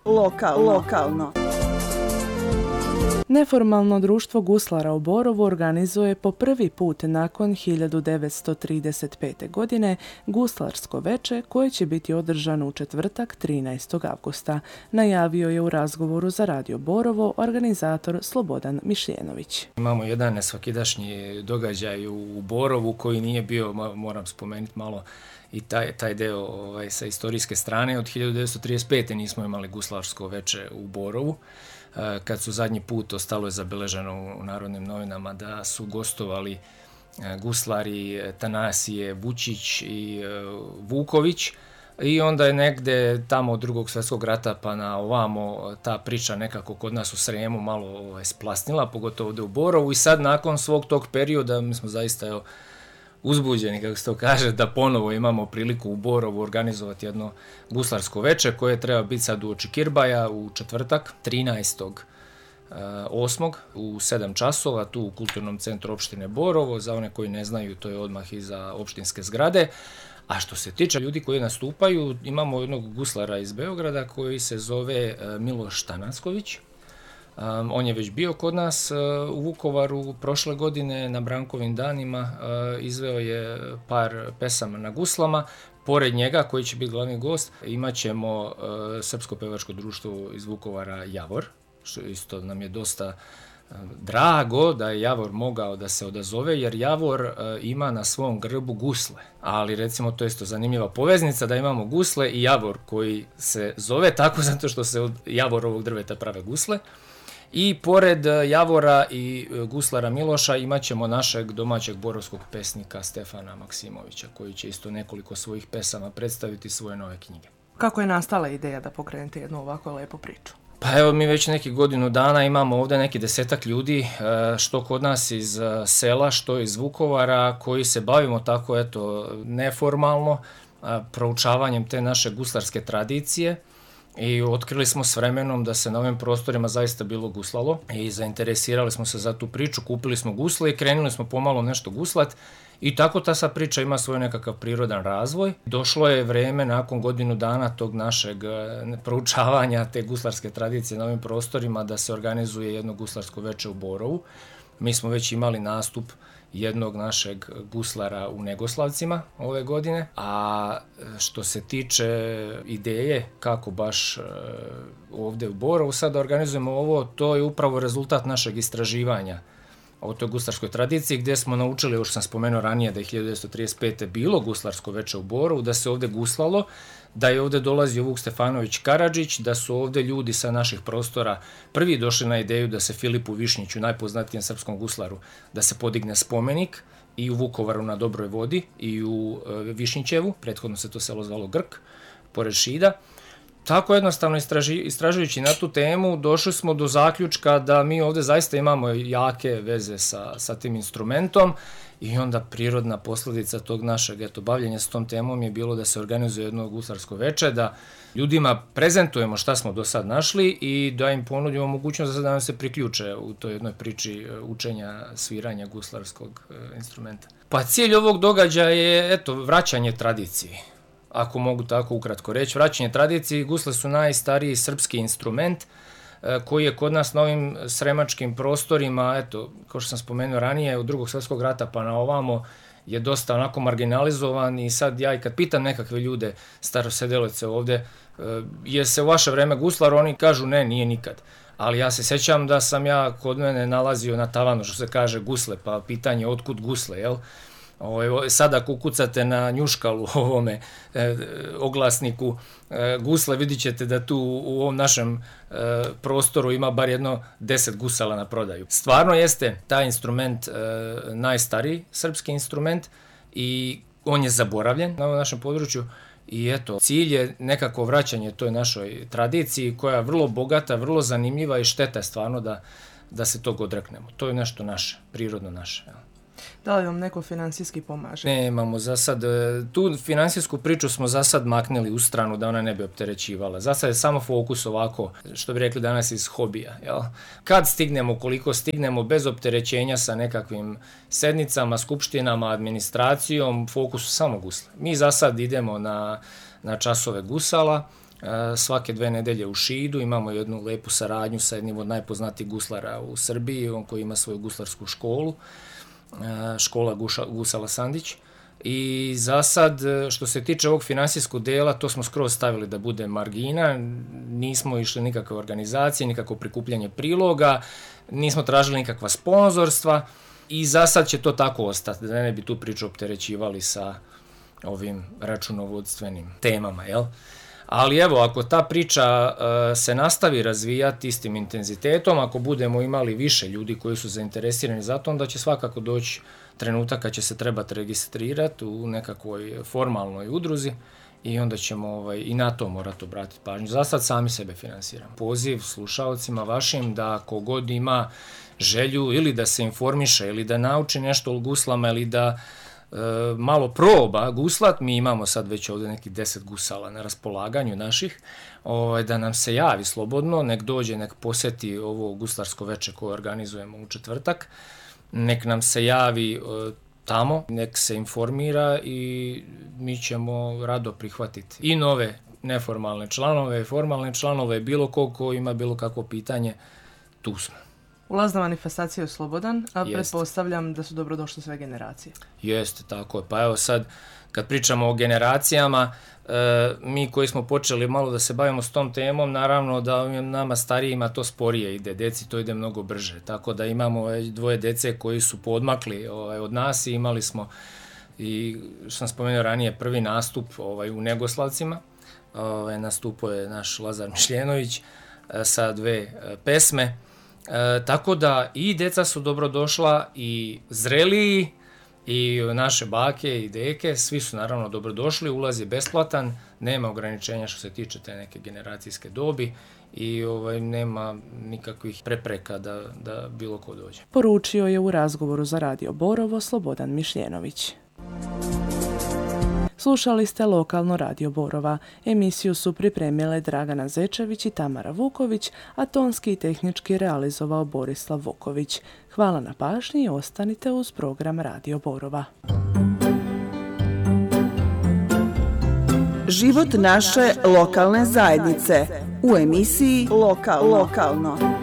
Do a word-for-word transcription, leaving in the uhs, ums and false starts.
Lokal, lokalno. Neformalno društvo guslara u Borovu organizuje po prvi put nakon hiljadu devetsto trideset pete. godine guslarsko veče koje će biti održano u četvrtak trinaestog avgusta. Najavio je u razgovoru za Radio Borovo organizator Slobodan Mišljenović. Imamo jedan nesvakidašnji događaj u Borovu koji nije bio, moram spomenuti malo, i taj, taj deo ovaj, sa istorijske strane. Od hiljadu devetsto trideset pete. nismo imali guslarsko veče u Borovu. Kad su zadnji put, ostalo je zabeleženo u Narodnim novinama da su gostovali guslari Tanasije Vučić i Vuković, i onda je negde tamo od drugog svjetskog rata pa na ovamo ta priča nekako kod nas u Sremu malo ovaj, splasnila, pogotovo ovdje u Borovu, i sad nakon svog tog perioda mi smo zaista evo, uzbuđeni, kako se to kaže, da ponovo imamo priliku u Borovu organizovati jedno guslarsko veče koje treba biti sad uoči Kirbaja u četvrtak trinaestog osmog u sedam časova tu u Kulturnom centru opštine Borovo. Za one koji ne znaju, to je odmah iza opštinske zgrade. A što se tiče ljudi koji nastupaju, imamo jednog guslara iz Beograda koji se zove Miloš Tanasković. Um, on je već bio kod nas uh, u Vukovaru prošle godine na Brankovim danima, uh, izveo je par pesama na guslama. Pored njega, koji će biti glavni gost, imat ćemo uh, Srpsko pevačko društvo iz Vukovara Javor, što isto nam je dosta uh, drago da je Javor mogao da se odazove, jer Javor uh, ima na svom grbu gusle. Ali recimo to je isto zanimljiva poveznica da imamo gusle i Javor koji se zove tako zato što se od Javorovog drveta prave gusle. I pored Javora i guslara Miloša imat ćemo našeg domaćeg borovskog pesnika Stefana Maksimovića, koji će isto nekoliko svojih pesama predstaviti svoje nove knjige. Kako je nastala ideja da pokrenete jednu ovako lepu priču? Pa evo, mi već neki godinu dana imamo ovdje neki desetak ljudi, što kod nas iz sela, što iz Vukovara, koji se bavimo tako eto neformalno proučavanjem te naše guslarske tradicije. I otkrili smo s vremenom da se na ovim prostorima zaista bilo guslalo i zainteresirali smo se za tu priču, kupili smo gusle i krenuli smo pomalo nešto guslat, i tako ta sa priča ima svoj nekakav prirodan razvoj. Došlo je vreme nakon godinu dana tog našeg proučavanja te guslarske tradicije na ovim prostorima da se organizuje jedno guslarsko veče u Borovu. Mi smo već imali nastup jednog našeg guslara u Negoslavcima ove godine, a što se tiče ideje kako baš ovdje u Borovu sad organizujemo ovo, to je upravo rezultat našeg istraživanja o toj guslarskoj tradiciji, gdje smo naučili, još sam spomenuo ranije, da je hiljadu devetsto trideset pete. bilo guslarsko veče u Borovu, da se ovdje guslalo, da je ovdje dolazio Vuk Stefanović Karadžić, da su ovdje ljudi sa naših prostora prvi došli na ideju da se Filipu Višnjiću, najpoznatijem srpskom guslaru, da se podigne spomenik i u Vukovaru na Dobroj vodi i u Višnjićevu, prethodno se to selo zvalo Grk, pored Šida. Tako jednostavno istraži, istražujući na tu temu došli smo do zaključka da mi ovdje zaista imamo jake veze sa, sa tim instrumentom, i onda prirodna posljedica tog našeg eto, bavljenja s tom temom je bilo da se organizuje jedno guslarsko veče, da ljudima prezentujemo šta smo do sad našli i da im ponudimo mogućnost da nam se priključe u toj jednoj priči učenja sviranja guslarskog e, instrumenta. Pa cilj ovog događaja je eto, vraćanje tradiciji. Ako mogu tako ukratko reći, vraćanje tradiciji. Gusle su najstariji srpski instrument koji je kod nas na ovim sremačkim prostorima, eto, kao što sam spomenuo ranije, od drugog svjetskog rata pa na ovamo je dosta onako marginalizovan, i sad ja i kad pitam nekakve ljude, starosedelice ovdje, je se u vaše vreme guslar, oni kažu ne, nije nikad. Ali ja se sjećam da sam ja kod mene nalazio na tavanu, što se kaže, gusle, pa pitanje otkud gusle, jel? Ovo, sada ako ukucate na njuškalu ovome e, oglasniku e, gusle, vidit ćete da tu u ovom našem e, prostoru ima bar jedno deset gusala na prodaju. Stvarno jeste taj instrument e, najstariji srpski instrument i on je zaboravljen na ovom našem području, i eto, cilj je nekako vraćanje toj našoj tradiciji koja je vrlo bogata, vrlo zanimljiva, i šteta je stvarno da, da se tog odreknemo. To je nešto naše, prirodno naše. Ja. Da li vam neko finansijski pomaže? Ne, imamo za sad, tu finansijsku priču smo za sad maknili u stranu da ona ne bi opterećivala. Za sad je samo fokus ovako, što bi rekli danas, iz hobija. Jel? Kad stignemo, koliko stignemo, bez opterećenja sa nekakvim sednicama, skupštinama, administracijom, fokus samo gusle. Mi za sad idemo na, na časove gusala, svake dve nedelje u Šidu, imamo jednu lepu saradnju sa jednim od najpoznatijih guslara u Srbiji, on koji ima svoju guslarsku školu, škola Gusala Sandić. I za sad, što se tiče ovog finansijskog dela, to smo skroz stavili da bude margina, nismo išli nikakve organizacije, nikakvo prikupljanje priloga, nismo tražili nikakva sponzorstva i za sad će to tako ostati, da ne bi tu priču opterećivali sa ovim računovodstvenim temama, jel? Ali evo, ako ta priča uh, se nastavi razvijati istim intenzitetom, ako budemo imali više ljudi koji su zainteresirani za to, onda će svakako doći trenutak kad će se trebati registrirati u nekakvoj formalnoj udruzi i onda ćemo ovaj, i na to morati obratiti pažnju. Za sad sami sebe finansiramo. Poziv slušalcima vašim da kogod ima želju ili da se informiše ili da nauči nešto o guslama ili da e, malo proba guslat, mi imamo sad već ovdje nekih deset gusala na raspolaganju naših, ovaj, da nam se javi slobodno, nek dođe, nek posjeti ovo guslarsko veče koje organizujemo u četvrtak, nek nam se javi e, tamo, nek se informira i mi ćemo rado prihvatiti i nove neformalne članove, formalne članove, bilo ko ko ima bilo kakvo pitanje, tu smo. Ulaz na manifestaciju je slobodan, a Jest. Pretpostavljam da su dobrodošle sve generacije. Jeste, tako je. Pa evo sad, kad pričamo o generacijama, e, mi koji smo počeli malo da se bavimo s tom temom, naravno da nama starijima to sporije ide, deci to ide mnogo brže. Tako da imamo dvoje dece koji su podmakli ovaj, od nas i imali smo, i što sam spomenuo ranije, prvi nastup ovaj, u Negoslavcima. Ovaj, nastupao je naš Lazar Mišljenović e, sa dve e, pesme. E, tako da i deca su dobrodošla i zreliji i naše bake i deke, svi su naravno dobrodošli, ulaz je besplatan, nema ograničenja što se tiče te neke generacijske dobi i ovaj, nema nikakvih prepreka da, da bilo ko dođe. Poručio je u razgovoru za Radio Borovo Slobodan Mišljenović. Slušali ste Lokalno radio Borova. Emisiju su pripremile Dragana Zečević i Tamara Vuković, a tonski i tehnički realizovao Borislav Vuković. Hvala na pažnji i ostanite uz program Radio Borova. Život naše lokalne zajednice u emisiji Lokal, Lokalno.